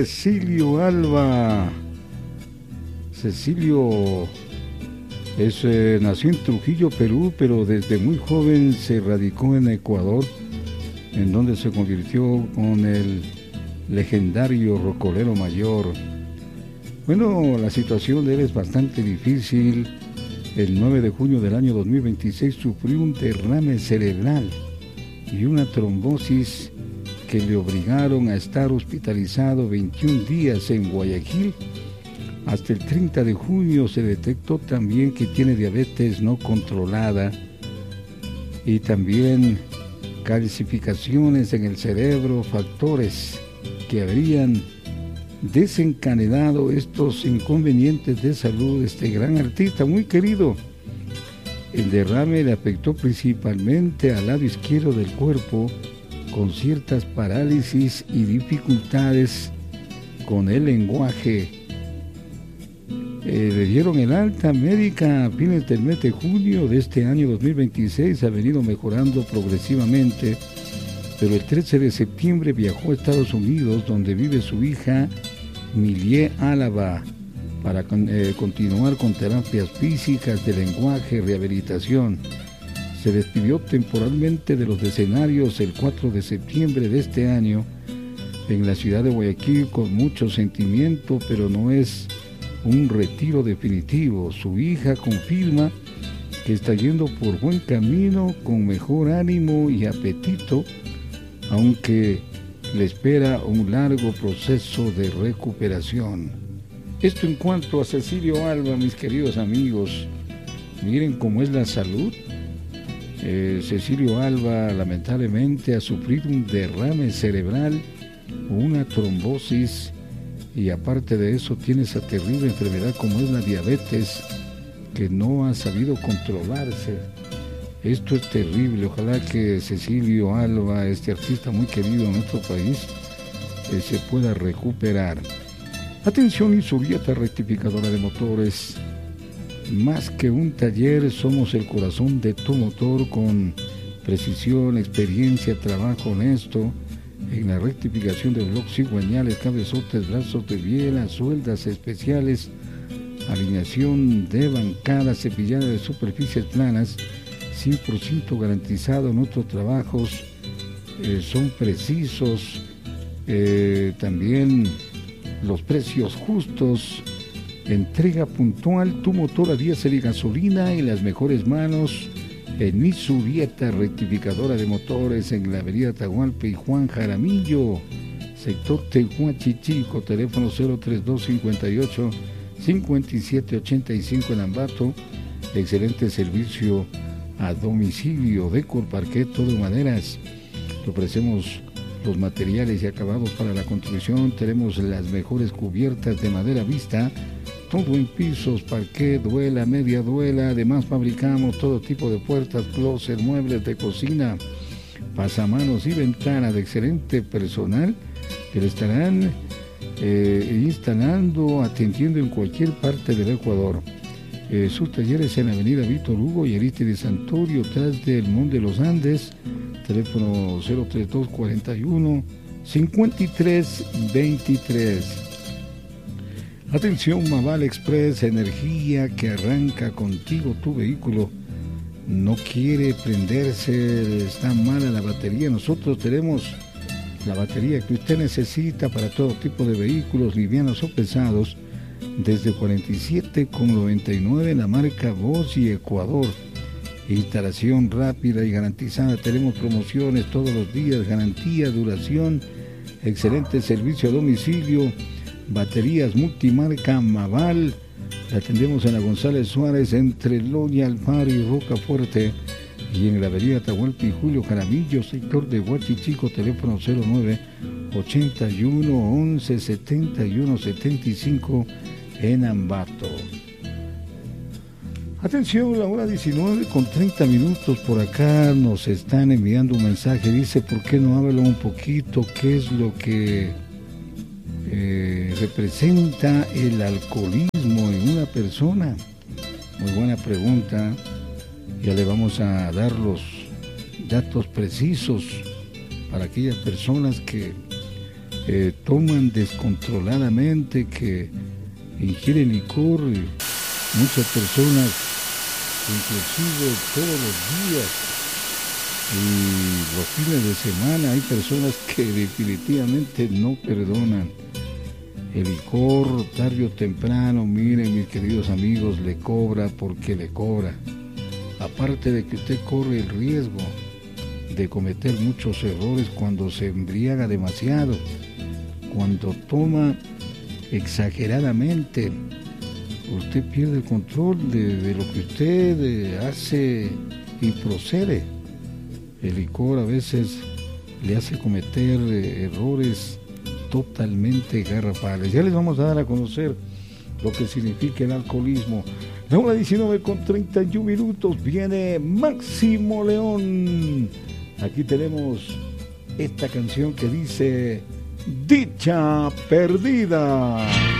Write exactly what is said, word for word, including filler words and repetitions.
Cecilio Alba. Cecilio es, eh, nació en Trujillo, Perú, pero desde muy joven se radicó en Ecuador, en donde se convirtió con el legendario rocolero mayor. Bueno, la situación de él es bastante difícil. El nueve de junio del año dos mil veintiséis sufrió un derrame cerebral y una trombosis que le obligaron a estar hospitalizado veintiún días en Guayaquil. Hasta el treinta de junio se detectó también que tiene diabetes no controlada y también calcificaciones en el cerebro, factores que habrían desencadenado estos inconvenientes de salud de este gran artista muy querido. El derrame le afectó principalmente al lado izquierdo del cuerpo, con ciertas parálisis y dificultades con el lenguaje. Eh, le dieron el alta médica a fines del mes de junio de este año dos mil veintiséis. Ha venido mejorando progresivamente, pero el trece de septiembre viajó a Estados Unidos, donde vive su hija Milie Álava, para eh, continuar con terapias físicas, de lenguaje, rehabilitación. Se despidió temporalmente de los escenarios el cuatro de septiembre de este año en la ciudad de Guayaquil con mucho sentimiento, pero no es un retiro definitivo. Su hija confirma que está yendo por buen camino, con mejor ánimo y apetito, aunque le espera un largo proceso de recuperación. Esto en cuanto a Cecilio Alba, mis queridos amigos. Miren cómo es la salud. Eh, Cecilio Alba lamentablemente ha sufrido un derrame cerebral, una trombosis, y aparte de eso tiene esa terrible enfermedad como es la diabetes, que no ha sabido controlarse. Esto es terrible. Ojalá que Cecilio Alba, este artista muy querido en nuestro país, eh, se pueda recuperar. Atención, Insurieta rectificadora de motores. Más que un taller, somos el corazón de tu motor, con precisión, experiencia, trabajo honesto en la rectificación de bloques cigüeñales, cabezotes, brazos de biela, sueldas especiales, alineación de bancada, cepillada de superficies planas, cien por ciento garantizado. Nuestros trabajos eh, son precisos, eh, también los precios justos. Entrega puntual, tu motor a diésel y gasolina en las mejores manos en Insurieta rectificadora de motores, en la avenida Atahualpa y Juan Jaramillo, sector Tehuachichico, teléfono cero treinta y dos cincuenta y ocho cincuenta y siete ochenta y cinco en Ambato. Excelente servicio a domicilio. Decor, parquet, todo de maderas. Te ofrecemos los materiales y acabados para la construcción. Tenemos las mejores cubiertas de madera vista, todo en pisos, parquet, duela, media duela. Además fabricamos todo tipo de puertas, closet, muebles de cocina, pasamanos y ventanas de excelente personal que le estarán eh, instalando, atendiendo en cualquier parte del Ecuador. Eh, sus talleres en la avenida Víctor Hugo y Arístides Santorio, tras del Monte de los Andes. Teléfono cero treinta y dos cuarenta y uno cincuenta y tres veintitrés. Atención, Maval Express, energía que arranca contigo. Tu vehículo no quiere prenderse, está mala la batería. Nosotros tenemos la batería que usted necesita para todo tipo de vehículos, livianos o pesados, desde cuarenta y siete con noventa y nueve en la marca Bosch y Ecuador. Instalación rápida y garantizada. Tenemos promociones todos los días, garantía, duración, excelente servicio a domicilio. Baterías multimarca Maval. La atendemos en la González Suárez, entre Loña, Alfaro y Rocafuerte, y en la avenida Atahualpa y Julio Jaramillo, sector de Huachichico, teléfono cero nueve ochenta y uno once setenta y uno setenta y cinco en Ambato. Atención, la hora diecinueve con treinta minutos. Por acá nos están enviando un mensaje. Dice, ¿por qué no hablan un poquito qué es lo que eh, representa el alcoholismo en una persona? Muy buena pregunta. Ya le vamos a dar los datos precisos para aquellas personas que eh, toman descontroladamente, que ingieren licor, y muchas personas, inclusive todos los días y los fines de semana, hay personas que definitivamente no perdonan. El licor, tarde o temprano, miren mis queridos amigos, le cobra porque le cobra. Aparte de que usted corre el riesgo de cometer muchos errores cuando se embriaga demasiado, cuando toma exageradamente, usted pierde el control de, de lo que usted eh, hace y procede. El licor a veces le hace cometer eh, errores totalmente garrafales. Ya les vamos a dar a conocer lo que significa el alcoholismo. La hora diecinueve con treinta y un minutos, viene Máximo León. Aquí tenemos esta canción que dice Dicha Perdida.